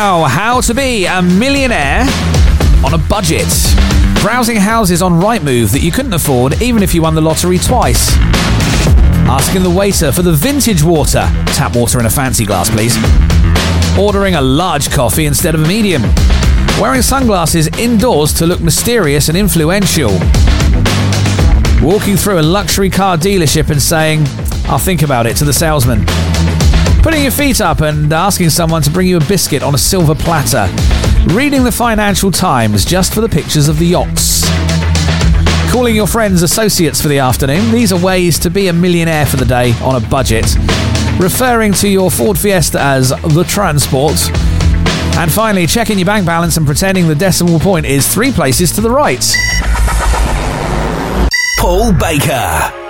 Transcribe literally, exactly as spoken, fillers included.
now, how to be a millionaire on a budget. Browsing houses on Rightmove that you couldn't afford even if you won the lottery twice. Asking the waiter for the vintage water. Tap water in a fancy glass, please. Ordering a large coffee instead of a medium. Wearing sunglasses indoors to look mysterious and influential. Walking through a luxury car dealership and saying, "I'll think about it," to the salesman. Putting your feet up and asking someone to bring you a biscuit on a silver platter. Reading the Financial Times just for the pictures of the yachts. Calling your friends associates for the afternoon. These are ways to be a millionaire for the day on a budget. Referring to your Ford Fiesta as the transport. And finally, checking your bank balance and pretending the decimal point is three places to the right. Paul Baker.